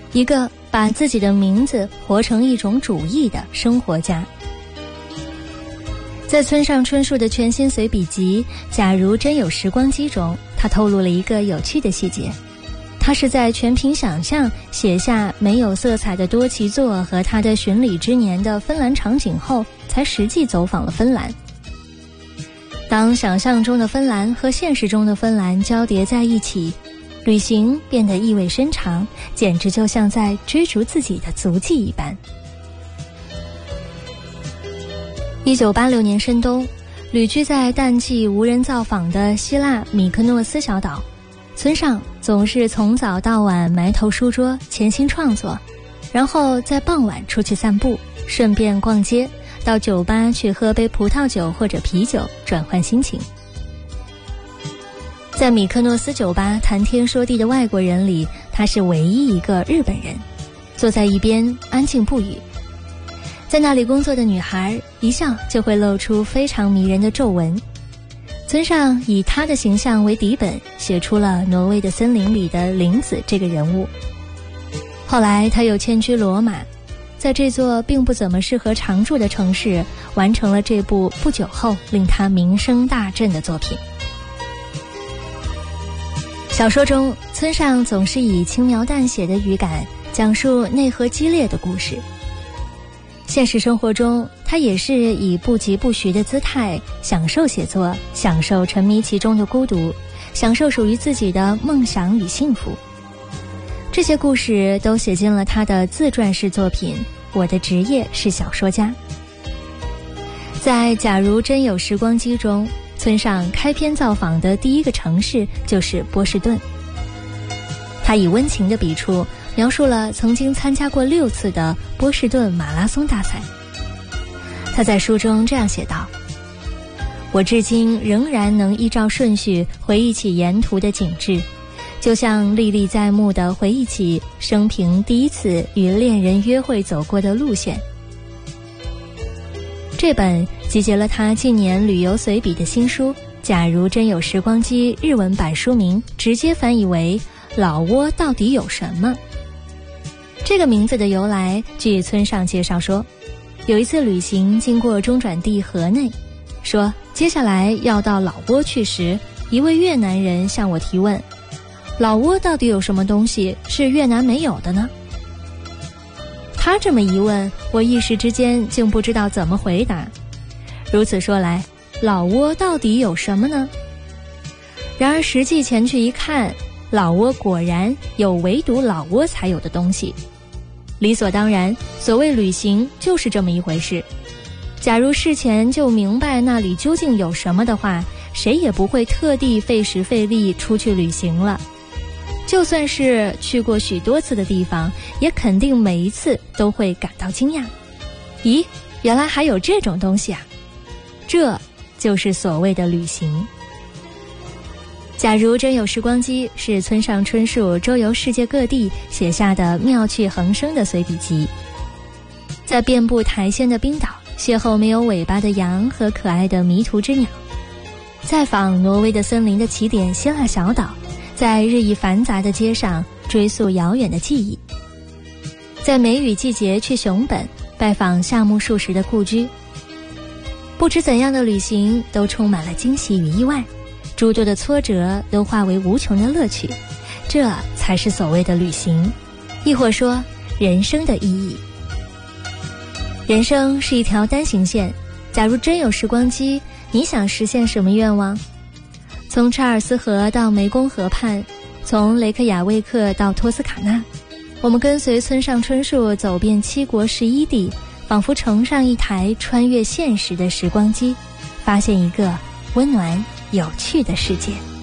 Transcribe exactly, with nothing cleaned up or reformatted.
一个把自己的名字活成一种主义的生活家。在村上春树的全新随笔集《假如真有时光机》中，他透露了一个有趣的细节，他是在全凭想象写下没有色彩的多奇座和他的巡礼之年的芬兰场景后，才实际走访了芬兰。当想象中的芬兰和现实中的芬兰交叠在一起，旅行变得意味深长，简直就像在追逐自己的足迹一般。一九八六年深冬，旅居在淡季无人造访的希腊米克诺斯小岛，村上总是从早到晚埋头书桌潜心创作，然后在傍晚出去散步，顺便逛街，到酒吧去喝杯葡萄酒或者啤酒转换心情。在米克诺斯酒吧谈天说地的外国人里，他是唯一一个日本人，坐在一边安静不语。在那里工作的女孩一笑就会露出非常迷人的皱纹。村上以他的形象为底本，写出了挪威的森林里的林子这个人物。后来他又迁居罗马，在这座并不怎么适合常住的城市，完成了这部不久后令他名声大振的作品。小说中，村上总是以轻描淡写的语感讲述内核激烈的故事。现实生活中，他也是以不疾不徐的姿态享受写作，享受沉迷其中的孤独，享受属于自己的梦想与幸福。这些故事都写进了他的自传式作品《我的职业是小说家》。在《假如真有时光机》中，村上开篇造访的第一个城市就是波士顿。他以温情的笔触描述了曾经参加过六次的波士顿马拉松大赛。他在书中这样写道：我至今仍然能依照顺序回忆起沿途的景致，就像历历在目地回忆起生平第一次与恋人约会走过的路线。这本集结了他近年旅游随笔的新书《假如真有时光机》，日文版书名直接翻译为老挝到底有什么。这个名字的由来，据村上介绍说，有一次旅行经过中转地河内，说接下来要到老挝去时，一位越南人向我提问，老挝到底有什么东西是越南没有的呢？他这么一问，我一时之间竟不知道怎么回答。如此说来，老挝到底有什么呢？然而实际前去一看，老挝果然有唯独老挝才有的东西。理所当然，所谓旅行就是这么一回事。假如事前就明白那里究竟有什么的话，谁也不会特地费时费力出去旅行了。就算是去过许多次的地方，也肯定每一次都会感到惊讶。咦，原来还有这种东西啊！这就是所谓的旅行。假如真有时光机，是村上春树周游世界各地写下的妙趣横生的随笔集。在遍布苔藓的冰岛，邂逅没有尾巴的羊和可爱的迷途之鸟；再访挪威的森林的起点希腊小岛，在日益繁杂的街上追溯遥远的记忆；在梅雨季节去熊本拜访夏目漱石的故居。不知怎样的旅行都充满了惊喜与意外，诸多的挫折都化为无穷的乐趣，这才是所谓的旅行，亦或说人生的意义。人生是一条单行线，假如真有时光机，你想实现什么愿望？从查尔斯河到湄公河畔，从雷克雅未克到托斯卡纳，我们跟随村上春树走遍七国十一地，仿佛乘上一台穿越现实的时光机，发现一个温暖有趣的世界。